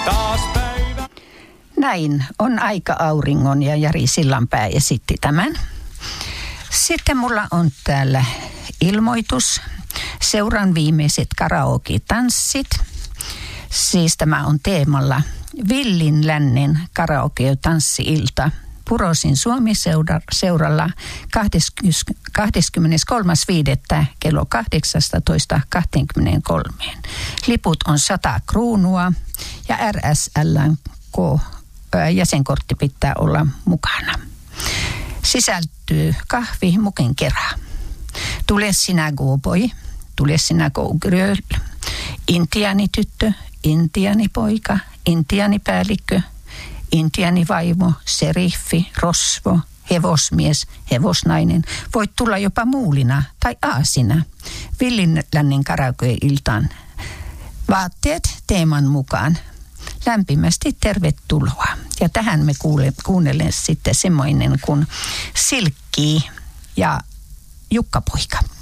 Näin on aika auringon ja Jari Sillanpää esitti tämän. Sitten mulla on täällä ilmoitus. Seuran viimeiset karaoke-tanssit. Siis tämä on teemalla Villin lännen karaoke-tanssi-ilta Purosin Suomi-seuralla 23.5. kello 18.23. Liput on 100 kruunua ja RSL:n jäsenkortti pitää olla mukana. Sisältyy kahvi mukin kerran. Tule sinä go-boy, tule sinä go-girl, intiaanityttö, intiaanipoika, intiaanipäällikkö, intiaanivaimo, seriffi, rosvo, hevosmies, hevosnainen. Voit tulla jopa muulina tai aasina Villin lännen karaoke-iltaan. Vaatteet teeman mukaan. Lämpimästi tervetuloa. Ja tähän me kuunnellen sitten semmoinen kuin Silkki ja Jukka-poika.